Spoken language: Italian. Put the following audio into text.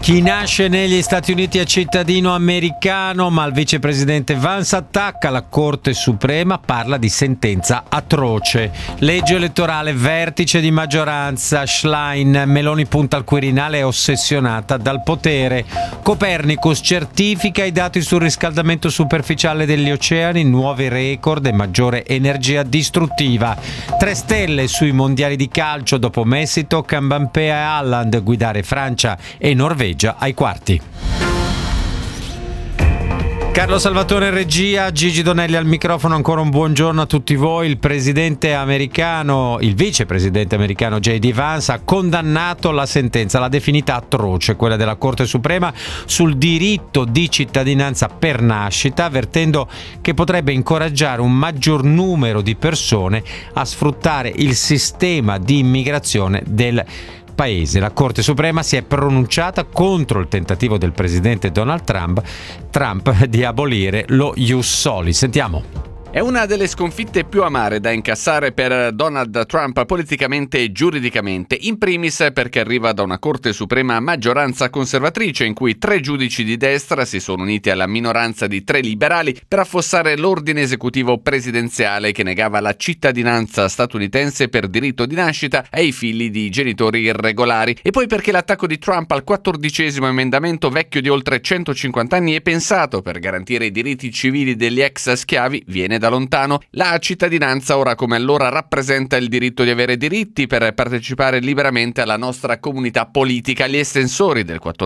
Chi nasce negli Stati Uniti è cittadino americano, ma il vicepresidente Vance attacca la Corte Suprema, parla di sentenza atroce. Legge elettorale, vertice di maggioranza, Schlein, Meloni punta al Quirinale, è ossessionata dal potere. Copernicus certifica i dati sul riscaldamento superficiale degli oceani, nuovi record e maggiore energia distruttiva. 3 stelle sui mondiali di calcio dopo Messi, tocca a Mbappé e Haaland guidare Francia e Norvegia ai quarti. Carlo Salvatore in regia, Gigi Donelli al microfono, ancora un buongiorno a tutti voi. Il vicepresidente americano J.D. Vance ha condannato la sentenza, l'ha definita atroce, quella della Corte Suprema sul diritto di cittadinanza per nascita, avvertendo che potrebbe incoraggiare un maggior numero di persone a sfruttare il sistema di immigrazione del Paese. La Corte Suprema si è pronunciata contro il tentativo del presidente Donald Trump di abolire lo ius soli. Sentiamo. È una delle sconfitte più amare da incassare per Donald Trump politicamente e giuridicamente, in primis perché arriva da una Corte Suprema a maggioranza conservatrice in cui 3 giudici di destra si sono uniti alla minoranza di 3 liberali per affossare l'ordine esecutivo presidenziale che negava la cittadinanza statunitense per diritto di nascita ai figli di genitori irregolari, e poi perché l'attacco di Trump al 14° emendamento, vecchio di oltre 150 anni e pensato per garantire i diritti civili degli ex schiavi, viene da lontano. La cittadinanza ora come allora rappresenta il diritto di avere diritti per partecipare liberamente alla nostra comunità politica. Gli estensori del